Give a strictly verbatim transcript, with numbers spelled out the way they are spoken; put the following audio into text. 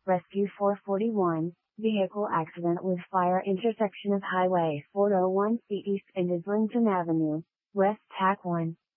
Rescue four forty-one, vehicle accident with fire intersection of Highway four oh one C East and Islington Avenue, West Tack one.